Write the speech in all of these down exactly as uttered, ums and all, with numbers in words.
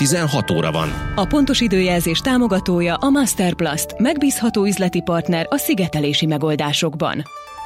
tizenhat óra van. A pontos időjelzés támogatója a Masterplast, megbízható üzleti partner a szigetelési megoldásokban.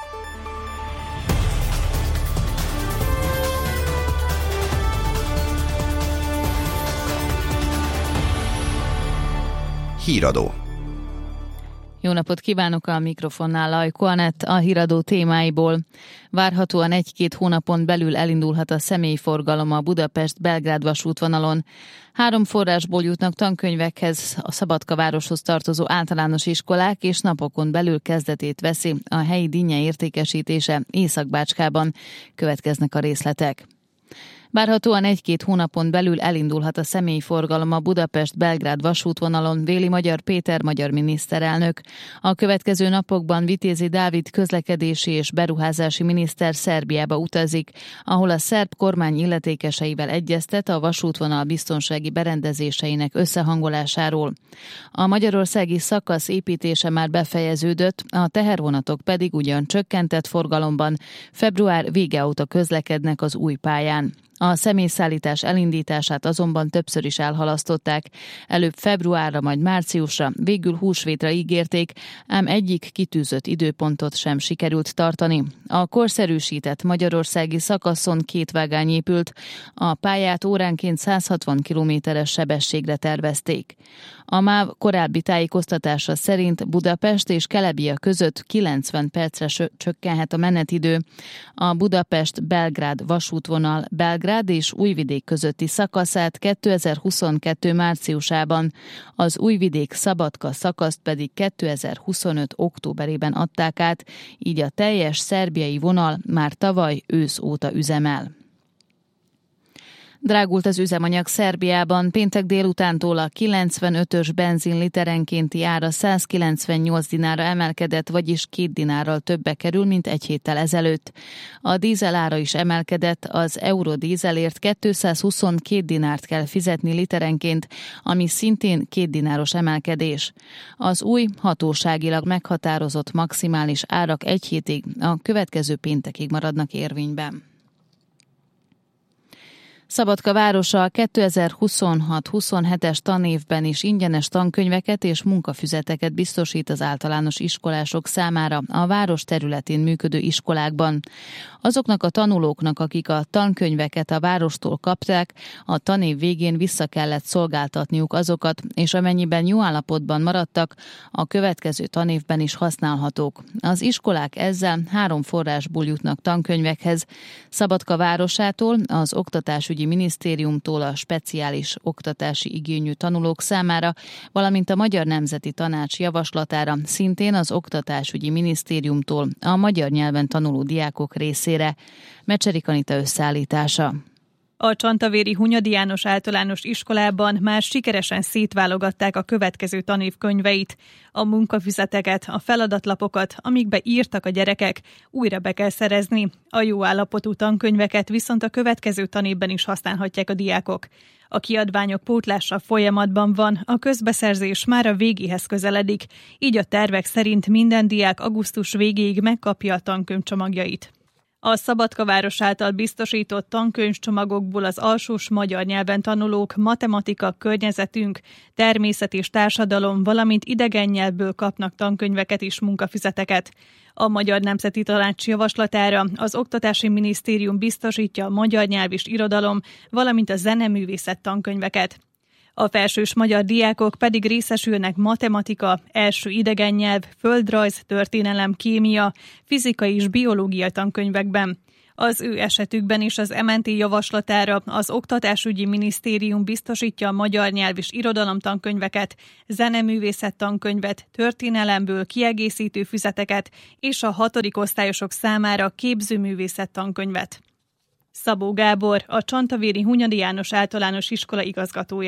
Híradó. Jó napot kívánok, a mikrofonnál Ajko Anett, a híradó témáiból. Várhatóan egy-két hónapon belül elindulhat a személyforgalom a Budapest-Belgrád vasútvonalon. Három forrásból jutnak tankönyvekhez a Szabadkavároshoz tartozó általános iskolák, és napokon belül kezdetét veszi a helyi dinnye értékesítése Észak-Bácskában. Következnek a részletek. Várhatóan egy-két hónapon belül elindulhat a személyforgalom a Budapest-Belgrád vasútvonalon, véli Magyar Péter magyar miniszterelnök. A következő napokban Vitézi Dávid közlekedési és beruházási miniszter Szerbiába utazik, ahol a szerb kormány illetékeseivel egyeztet a vasútvonal biztonsági berendezéseinek összehangolásáról. A magyarországi szakasz építése már befejeződött, a tehervonatok pedig ugyan csökkentett forgalomban február vége óta közlekednek az új pályán. A személyszállítás elindítását azonban többször is elhalasztották. Előbb februárra, majd márciusra, végül húsvétra ígérték, ám egyik kitűzött időpontot sem sikerült tartani. A korszerűsített magyarországi szakaszon két vágány épült, a pályát óránként száz hatvan kilométeres sebességre tervezték. A MÁV korábbi tájékoztatása szerint Budapest és Kelebia között kilencven percre csökkenhet a menetidő. A Budapest-Belgrád vasútvonal Belgrád és Újvidék közötti szakaszát kétezer-huszonkettő márciusában, az Újvidék-Szabadka szakaszt pedig kétezer-huszonöt októberében adták át, így a teljes szerbiai vonal már tavaly ősz óta üzemel. Drágult az üzemanyag Szerbiában, péntek délutántól a kilencvenötös benzin literenkénti ára száz kilencvennyolc dinárra emelkedett, vagyis két dinárral többe kerül, mint egy héttel ezelőtt. A dízel ára is emelkedett, az eurodízelért kétszázhuszonkettő dinárt kell fizetni literenként, ami szintén két dináros emelkedés. Az új, hatóságilag meghatározott maximális árak egy hétig, a következő péntekig maradnak érvényben. Szabadka városa a kétezer-huszonhat huszonhetes tanévben is ingyenes tankönyveket és munkafüzeteket biztosít az általános iskolások számára a város területén működő iskolákban. Azoknak a tanulóknak, akik a tankönyveket a várostól kapták, a tanév végén vissza kellett szolgáltatniuk azokat, és amennyiben jó állapotban maradtak, a következő tanévben is használhatók. Az iskolák ezzel három forrásból jutnak tankönyvekhez: Szabadka városától, az oktatásügyi minisztériumtól a speciális oktatási igényű tanulók számára, valamint a Magyar Nemzeti Tanács javaslatára szintén az oktatásügyi minisztériumtól a magyar nyelven tanuló diákok részére. Mecserik Anita összeállítása. A Csantavéri Hunyadi János Általános Iskolában már sikeresen szétválogatták a következő tanév könyveit. A munkafüzeteket, a feladatlapokat, amikbe írtak a gyerekek, újra be kell szerezni. A jó állapotú tankönyveket viszont a következő tanévben is használhatják a diákok. A kiadványok pótlása folyamatban van, a közbeszerzés már a végéhez közeledik, így a tervek szerint minden diák augusztus végéig megkapja a tankönyvcsomagjait. A Szabadka város által biztosított tankönyvcsomagokból az alsós magyar nyelven tanulók matematika, környezetünk, természet és társadalom, valamint idegen nyelvből kapnak tankönyveket és munkafüzeteket. A Magyar Nemzeti Tanács javaslatára az Oktatási Minisztérium biztosítja a magyar nyelv és irodalom, valamint a zeneművészet tankönyveket. A felsős magyar diákok pedig részesülnek matematika, első idegen nyelv, földrajz, történelem, kémia, fizika és biológia tankönyvekben. Az ő esetükben is az em en té javaslatára az Oktatásügyi Minisztérium biztosítja a magyar nyelv és irodalom tankönyveket, zeneművészet tankönyvet, történelemből kiegészítő füzeteket és a hatodik osztályosok számára képzőművészet tankönyvet. Szabó Gábor, a Csantavéri Hunyadi János Általános Iskola igazgatója.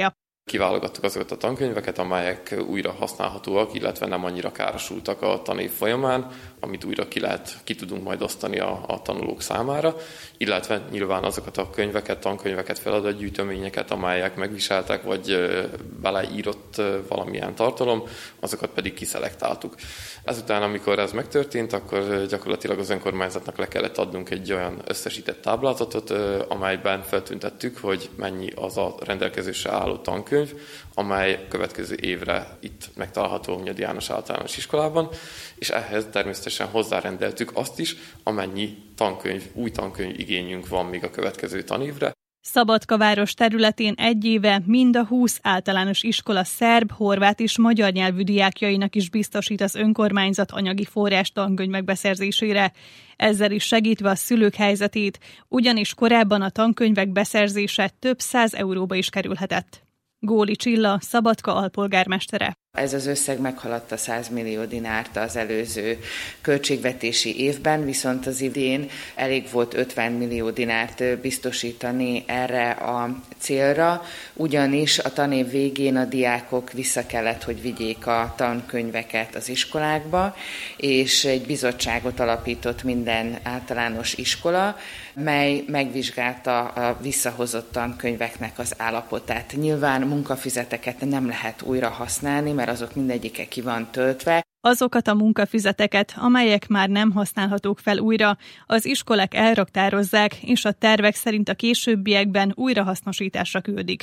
Kiválogattuk azokat a tankönyveket, amelyek újra használhatóak, illetve nem annyira károsultak a tanév folyamán, amit újra ki, lehet, ki tudunk majd osztani a, a tanulók számára, illetve nyilván azokat a könyveket, tankönyveket, feladatgyűjteményeket, amelyek megviseltek, vagy beleírott valamilyen tartalom, azokat pedig kiszelektáltuk. Ezután, amikor ez megtörtént, akkor gyakorlatilag az önkormányzatnak le kellett adnunk egy olyan összesített táblázatot, amelyben feltüntettük, hogy mennyi az a rendelkezésre álló tankönyv, amely következő évre itt megtalálható Hunyadi János Általános Iskolában, és ehhez természetesen hozzárendeltük azt is, amennyi tankönyv, új tankönyv igényünk van még a következő tanévre. Szabadka város területén egy éve mind a húsz általános iskola szerb, horvát és magyar nyelvű diákjainak is biztosít az önkormányzat anyagi forrás tankönyvek beszerzésére. Ezzel is segítve a szülők helyzetét, ugyanis korábban a tankönyvek beszerzése több száz euróba is kerülhetett. Góli Csilla, Szabadka alpolgármestere. Ez az összeg meghaladta száz millió dinárt az előző költségvetési évben, viszont az idén elég volt ötven millió dinárt biztosítani erre a célra, ugyanis a tanév végén a diákok vissza kellett, hogy vigyék a tankönyveket az iskolákba, és egy bizottságot alapított minden általános iskola, mely megvizsgálta a visszahozott tankönyveknek az állapotát. Nyilván munkafüzeteket nem lehet újra használni, mert azok mindegyike ki van töltve. Azokat a munkafüzeteket, amelyek már nem használhatók fel újra, az iskolák elraktározzák, és a tervek szerint a későbbiekben újrahasznosításra küldik.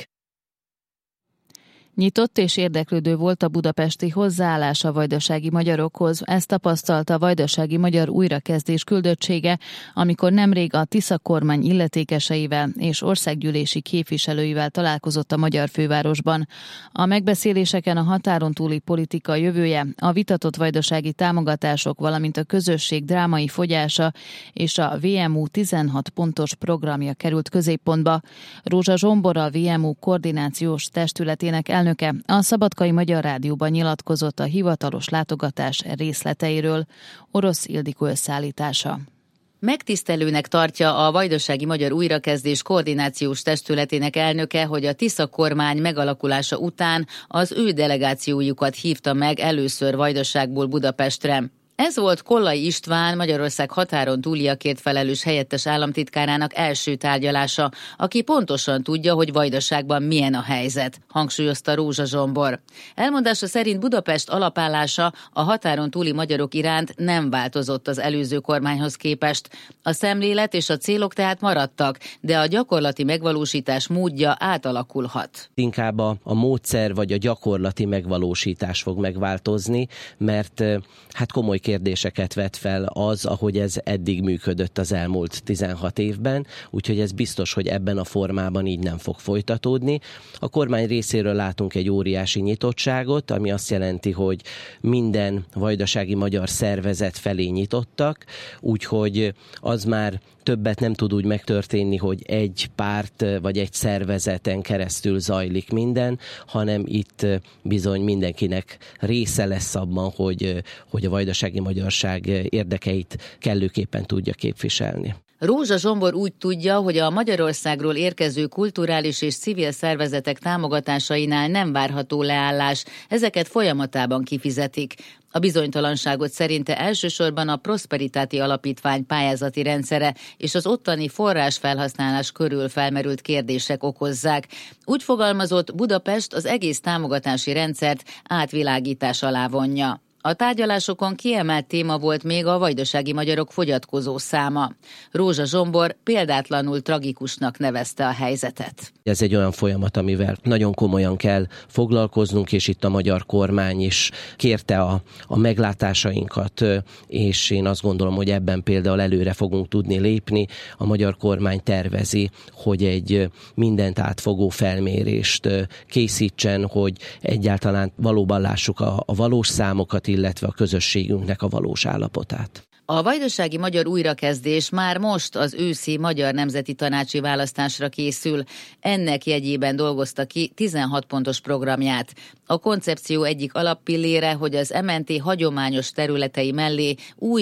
Nyitott és érdeklődő volt a budapesti hozzáállás a vajdasági magyarokhoz. Ezt tapasztalta a vajdasági magyar újrakezdés küldöttsége, amikor nemrég a Tisza kormány illetékeseivel és országgyűlési képviselőivel találkozott a magyar fővárosban. A megbeszéléseken a határon túli politika jövője, a vitatott vajdasági támogatások, valamint a közösség drámai fogyása és a vé em u tizenhat pontos programja került középpontba. Rózsa Zsombor, a vé em u koordinációs testületének elnöke, a Szabadkai Magyar Rádióban nyilatkozott a hivatalos látogatás részleteiről. Orosz Ildikó összeállítása. Megtisztelőnek tartja a Vajdasági Magyar Újrakezdés koordinációs testületének elnöke, hogy a Tisza kormány megalakulása után az ő delegációjukat hívta meg először Vajdaságból Budapestre. Ez volt Kollai István, Magyarország határon túliakért felelős helyettes államtitkárának első tárgyalása, aki pontosan tudja, hogy Vajdaságban milyen a helyzet, hangsúlyozta Rózsa Zsombor. Elmondása szerint Budapest alapállása a határon túli magyarok iránt nem változott az előző kormányhoz képest. A szemlélet és a célok tehát maradtak, de a gyakorlati megvalósítás módja átalakulhat. Inkább a, a módszer vagy a gyakorlati megvalósítás fog megváltozni, mert hát komoly kérdéseket vet fel az, ahogy ez eddig működött az elmúlt tizenhat évben, úgyhogy ez biztos, hogy ebben a formában így nem fog folytatódni. A kormány részéről látunk egy óriási nyitottságot, ami azt jelenti, hogy minden vajdasági magyar szervezet felé nyitottak, úgyhogy az már többet nem tud úgy megtörténni, hogy egy párt vagy egy szervezeten keresztül zajlik minden, hanem itt bizony mindenkinek része lesz abban, hogy, hogy a vajdasági magyarság érdekeit kellőképpen tudja képviselni. Rózsa Zsombor úgy tudja, hogy a Magyarországról érkező kulturális és civil szervezetek támogatásainál nem várható leállás, ezeket folyamatában kifizetik. A bizonytalanságot szerinte elsősorban a Prosperitáti Alapítvány pályázati rendszere és az ottani forrásfelhasználás körül felmerült kérdések okozzák. Úgy fogalmazott, Budapest az egész támogatási rendszert átvilágítás alá vonja. A tárgyalásokon kiemelt téma volt még a vajdasági magyarok fogyatkozó száma. Rózsa Zsombor példátlanul tragikusnak nevezte a helyzetet. Ez egy olyan folyamat, amivel nagyon komolyan kell foglalkoznunk, és itt a magyar kormány is kérte a, a meglátásainkat, és én azt gondolom, hogy ebben például előre fogunk tudni lépni. A magyar kormány tervezi, hogy egy mindent átfogó felmérést készítsen, hogy egyáltalán valóban lássuk a, a valós számokat, illetve a közösségünknek a valós állapotát. A vajdasági magyar újrakezdés már most az őszi Magyar Nemzeti Tanácsi választásra készül. Ennek jegyében dolgozta ki tizenhat pontos programját. A koncepció egyik alappillére, hogy az em en té hagyományos területei mellé új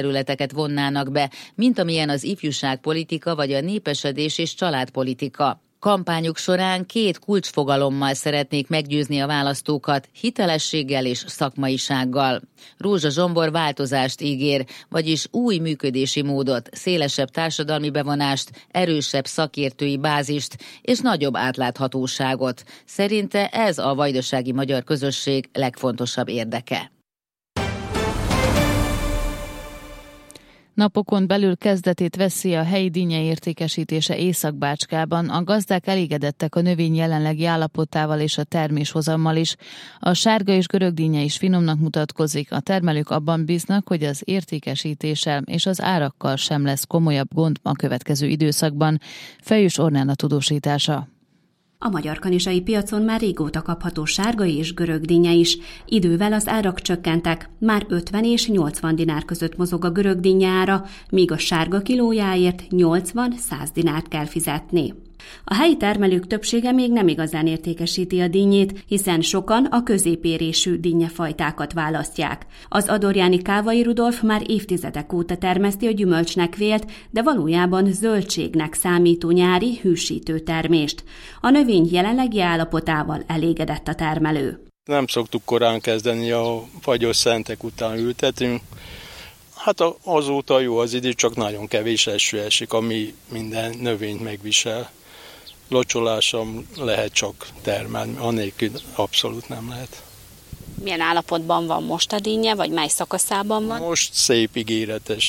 munkaterületeket vonnának be, mint amilyen az ifjúságpolitika vagy a népesedés és családpolitika. Kampányuk során két kulcsfogalommal szeretnék meggyőzni a választókat, hitelességgel és szakmaisággal. Rózsa Zsombor változást ígér, vagyis új működési módot, szélesebb társadalmi bevonást, erősebb szakértői bázist és nagyobb átláthatóságot. Szerinte ez a vajdasági magyar közösség legfontosabb érdeke. Napokon belül kezdetét veszi a helyi dinnye értékesítése Észak-Bácskában. A gazdák elégedettek a növény jelenlegi állapotával és a terméshozammal is. A sárga és görög dinnye is finomnak mutatkozik. A termelők abban bíznak, hogy az értékesítéssel és az árakkal sem lesz komolyabb gond a következő időszakban. Fejős Ornella tudósítása. A magyarkanizsai piacon már régóta kapható sárga és görög dinnye is. Idővel az árak csökkentek, már ötven és nyolcvan dinár között mozog a görög dinnye ára, míg a sárga kilójáért nyolcvan-száz dinárt kell fizetni. A helyi termelők többsége még nem igazán értékesíti a dinnyét, hiszen sokan a középérésű dinnyefajtákat választják. Az adorjáni Kávai Rudolf már évtizedek óta termeszti a gyümölcsnek vélt, de valójában zöldségnek számító nyári hűsítő termést. A növény jelenlegi állapotával elégedett a termelő. Nem szoktuk korán kezdeni, a fagyos szentek után ültetünk. Hát azóta jó az idő, csak nagyon kevés eső esik, ami minden növényt megvisel. Locsolásom lehet csak termelni, anélkül abszolút nem lehet. Milyen állapotban van most a dinnye, vagy mely szakaszában van? Most szép, ígéretes.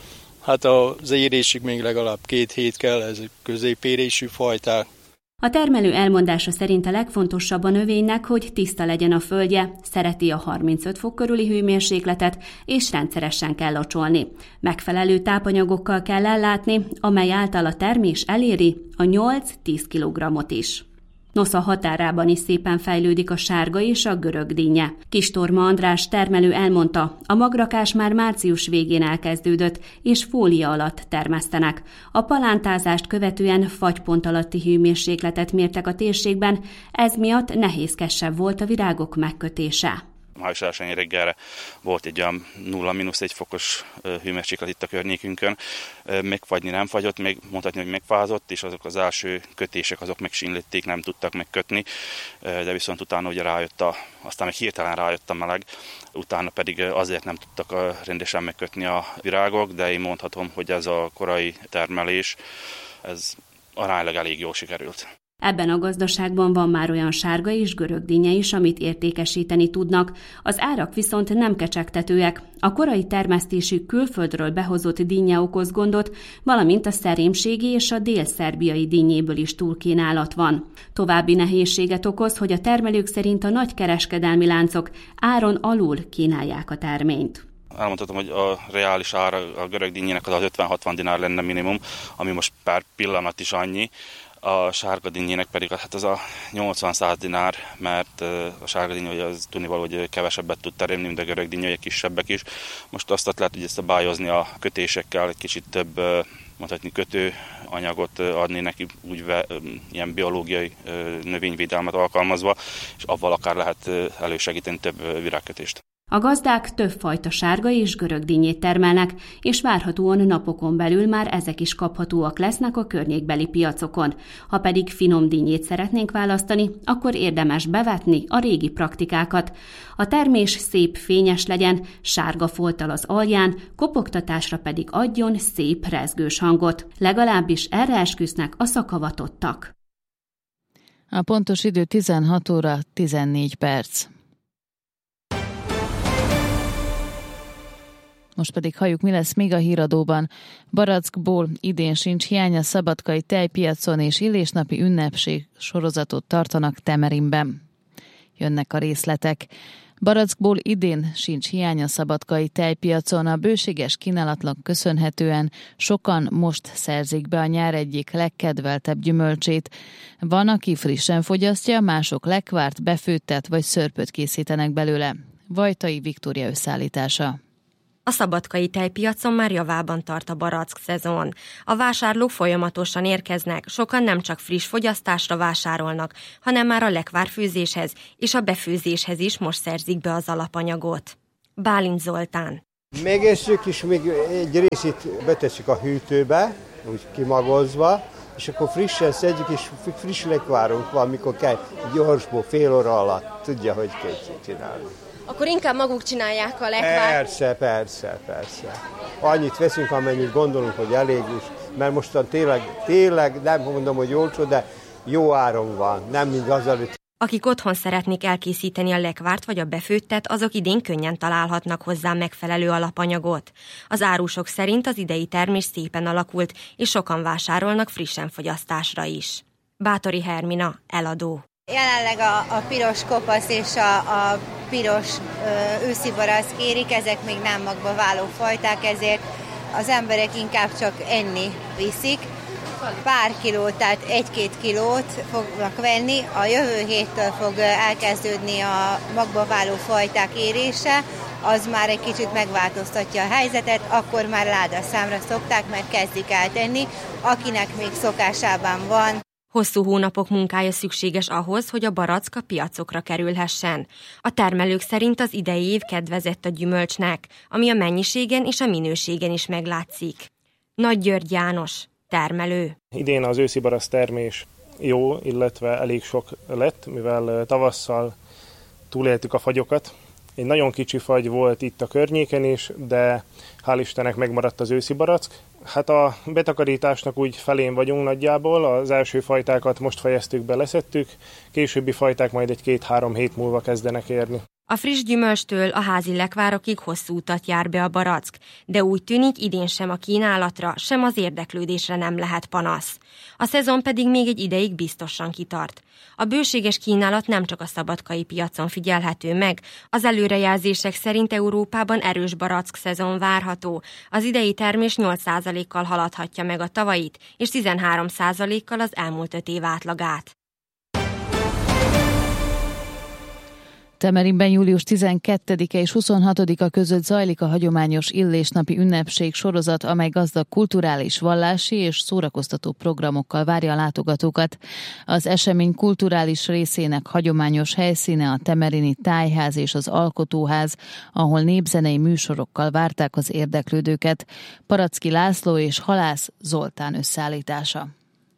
Hát az érésig még legalább két hét kell, ez középérésű fajták. A termelő elmondása szerint a legfontosabb a növénynek, hogy tiszta legyen a földje, szereti a harmincöt fok körüli hőmérsékletet, és rendszeresen kell locsolni. Megfelelő tápanyagokkal kell ellátni, amely által a termés eléri a nyolc-tíz kilogrammot is. Nosza határában is szépen fejlődik a sárga és a görög dinnye. Kistorma András termelő elmondta, a magrakás már március végén elkezdődött, és fólia alatt termesztenek. A palántázást követően fagypont alatti hőmérsékletet mértek a térségben, ez miatt nehézkesebb volt a virágok megkötése. Május elsején reggelre volt egy olyan nulla mínusz egy fokos hőmérséklet itt a környékünkön. Még fagyni nem fagyott, még mondhatni, hogy megfázott, és azok az első kötések, azok megsínlődték, nem tudtak megkötni, de viszont utána ugye rájött a, aztán meg hirtelen rájött a meleg, utána pedig azért nem tudtak rendesen megkötni a virágok, de én mondhatom, hogy ez a korai termelés, ez aránylag elég jól sikerült. Ebben a gazdaságban van már olyan sárga és görög dinnye is, amit értékesíteni tudnak. Az árak viszont nem kecsegtetőek. A korai termesztésű külföldről behozott dinnye okoz gondot, valamint a szerémségi és a dél-szerbiai dinnyéből is túlkínálat van. További nehézséget okoz, hogy a termelők szerint a nagy kereskedelmi láncok áron alul kínálják a terményt. Elmondhatom, hogy a reális ára a görög dinnyének az, az ötven-hatvan dinár lenne minimum, ami most pár pillanat is annyi. A sárga dinnyének pedig hát az a nyolcvan-száz dinár, mert a sárga dinny az tudnivaló, hogy kevesebbet tud teremni, mint a görög dinnyek, kisebbek is. Most azt lehet, hogy ezt bájozni a kötésekkel, egy kicsit több mondhatni kötőanyagot adni neki, úgy ilyen biológiai növényvédelmet alkalmazva, és avval akár lehet elősegíteni több virágkötést. A gazdák többfajta sárga és görög dinnyét termelnek, és várhatóan napokon belül már ezek is kaphatóak lesznek a környékbeli piacokon. Ha pedig finom dinnyét szeretnénk választani, akkor érdemes bevetni a régi praktikákat. A termés szép fényes legyen, sárga folttal az alján, kopogtatásra pedig adjon szép rezgős hangot. Legalábbis erre esküsznek a szakavatottak. A pontos idő tizenhat óra tizennégy perc. Most pedig halljuk, mi lesz még a híradóban. Barackból idén sincs hiány, a szabadkai tejpiacon és illésnapi ünnepség sorozatot tartanak Temerinben. Jönnek a részletek. Barackból idén sincs hiány a szabadkai tejpiacon, a bőséges kínálatnak köszönhetően sokan most szerzik be a nyár egyik legkedveltebb gyümölcsét. Van, aki frissen fogyasztja, mások lekvárt, befőttet vagy szörpöt készítenek belőle. Vajtai Viktória összeállítása. A szabadkai tejpiacon már javában tart a barack szezon. A vásárlók folyamatosan érkeznek, sokan nem csak friss fogyasztásra vásárolnak, hanem már a lekvárfőzéshez és a befőzéshez is most szerzik be az alapanyagot. Bálint Zoltán. Megesszük és még egy részét betesszük a hűtőbe, úgy kimagozva, és akkor frissen szedjük, és friss lekvárunk van, amikor kell gyorsból, fél óra alatt, tudja, hogy kell csinálni. Akkor inkább maguk csinálják a lekvárt? Persze, persze, persze. Annyit veszünk, amennyit gondolunk, hogy elég is, mert mostan tényleg, tényleg nem mondom, hogy olcsó, de jó áron van, nem mint az előtt. Akik otthon szeretnék elkészíteni a lekvárt vagy a befőttet, azok idén könnyen találhatnak hozzá megfelelő alapanyagot. Az árusok szerint az idei termés szépen alakult, és sokan vásárolnak frissen fogyasztásra is. Bátori Hermina, eladó. Jelenleg a, a piros kopasz és a, a piros ö, őszi barack kérik, ezek még nem magba váló fajták, ezért az emberek inkább csak enni viszik. Pár kilót, tehát egy-két kilót fognak venni. A jövő héttől fog elkezdődni a magba váló fajták érése, az már egy kicsit megváltoztatja a helyzetet, akkor már ládaszámra szokták, mert kezdik eltenni, akinek még szokásában van. Hosszú hónapok munkája szükséges ahhoz, hogy a barack a piacokra kerülhessen. A termelők szerint az idei év kedvezett a gyümölcsnek, ami a mennyiségen és a minőségen is meglátszik. Nagy György János, termelő. Idén az őszi barack termés jó, illetve elég sok lett, mivel tavasszal túléltük a fagyokat. Egy nagyon kicsi fagy volt itt a környéken is, de hál' Istennek megmaradt az őszi barack. Hát a betakarításnak úgy felén vagyunk nagyjából, az első fajtákat most fejeztük be, leszettük, későbbi fajták majd egy két-három hét múlva kezdenek érni. A friss gyümölcstől a házi lekvárokig hosszú utat jár be a barack, de úgy tűnik, idén sem a kínálatra, sem az érdeklődésre nem lehet panasz. A szezon pedig még egy ideig biztosan kitart. A bőséges kínálat nem csak a szabadkai piacon figyelhető meg, az előrejelzések szerint Európában erős barack szezon várható. Az idei termés nyolc százalékkal haladhatja meg a tavait, és tizenhárom százalékkal az elmúlt öt év átlagát. Temerinben július tizenkettedike és huszonhatodika között zajlik a hagyományos Illésnapi ünnepség sorozat, amely gazdag kulturális, vallási és szórakoztató programokkal várja a látogatókat. Az esemény kulturális részének hagyományos helyszíne a temerini tájház és az alkotóház, ahol népzenei műsorokkal várták az érdeklődőket. Paracki László és Halász Zoltán összeállítása.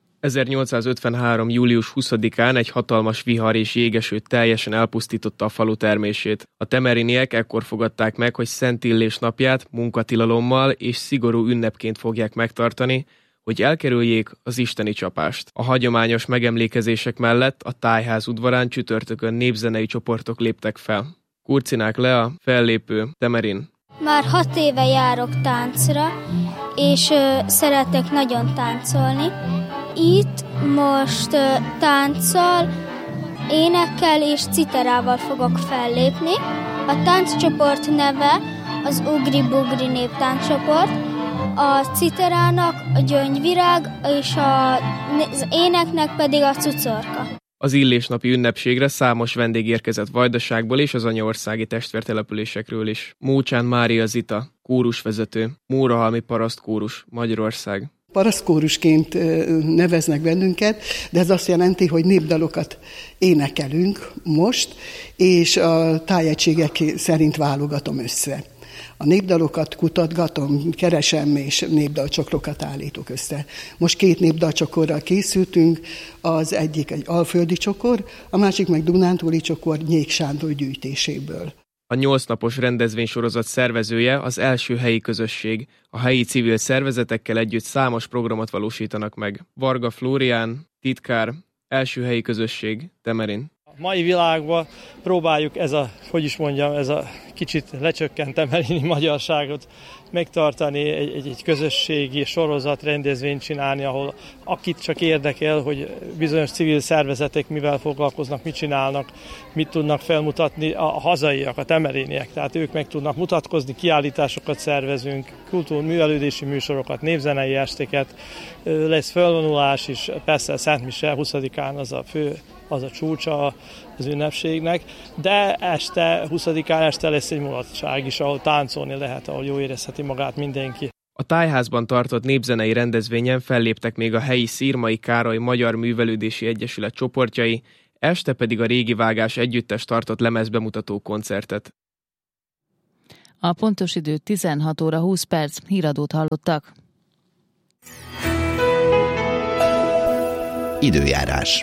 ezernyolcszázötvenhárom. július huszadikán egy hatalmas vihar és jégeső teljesen elpusztította a falu termését. A temeriniek ekkor fogadták meg, hogy Szent Illés napját munkatilalommal és szigorú ünnepként fogják megtartani, hogy elkerüljék az isteni csapást. A hagyományos megemlékezések mellett a tájház udvarán csütörtökön népzenei csoportok léptek fel. Kurcinák Lea, fellépő, Temerin. Már hat éve járok táncra, és ö, szeretek nagyon táncolni. Itt most uh, tánccal, énekkel és citerával fogok fellépni. A tánccsoport neve az Ugri Bugri néptánccsoport, a citerának a gyöngyvirág, és a, az éneknek pedig a cucorka. Az Illésnapi ünnepségre számos vendég érkezett Vajdaságból és az anyaországi testvértelepülésekről is. Mócsán Mária Zita, kórusvezető, Mórahalmi parasztkórus, Magyarország. Parasztkórusként neveznek bennünket, de ez azt jelenti, hogy népdalokat énekelünk most, és a tájegységek szerint válogatom össze. A népdalokat kutatgatom, keresem, és népdalcsokrokat állítok össze. Most két népdalcsokorral készültünk, az egyik egy alföldi csokor, a másik meg dunántúli csokor Nyék Sándor gyűjtéséből. A nyolc napos rendezvénysorozat szervezője az első helyi közösség. A helyi civil szervezetekkel együtt számos programot valósítanak meg. Varga Flórián, titkár, első helyi közösség, Temerin. A mai világban próbáljuk ez a, hogy is mondjam, ez a kicsit lecsökkent temerini magyarságot megtartani, egy, egy, egy közösségi sorozat rendezvényt csinálni, ahol akit csak érdekel, hogy bizonyos civil szervezetek mivel foglalkoznak, mit csinálnak, mit tudnak felmutatni a hazaiak, a temeriniek. Tehát ők meg tudnak mutatkozni, kiállításokat szervezünk, kultúrművelődési műsorokat, népzenei estéket, lesz felvonulás is, persze Szentmise huszadikán az a fő, az a csúcsa az ünnepségnek, de este, huszadikán este lesz egy mulatság is, ahol táncolni lehet, ahol jól érezheti magát mindenki. A tájházban tartott népzenei rendezvényen felléptek még a helyi Szirmai Károly Magyar Művelődési Egyesület csoportjai, este pedig a Régi Vágás együttes tartott lemezbemutató koncertet. A pontos idő tizenhat óra húsz perc, híradót hallottak. Időjárás.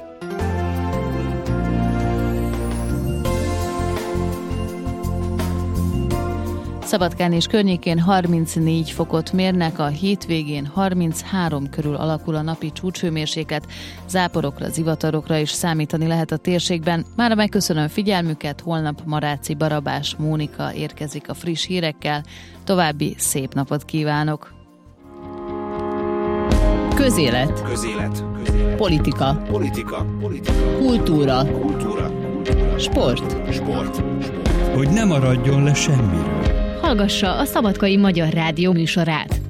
Szabadkán és környékén harmincnégy fokot mérnek, a hétvégén harminchárom körül alakul a napi csúcshőmérséklet, záporokra, zivatarokra is számítani lehet a térségben. Mára megköszönöm figyelmüket, holnap Maráci Barabás Mónika érkezik a friss hírekkel. További szép napot kívánok! Közélet. Közélet. Közélet. Politika. Politika. Politika. Kultúra. Kultúra. Sport. Sport. Sport. Hogy ne maradjon le semmiről. Hallgassa a Szabadkai Magyar Rádió műsorát.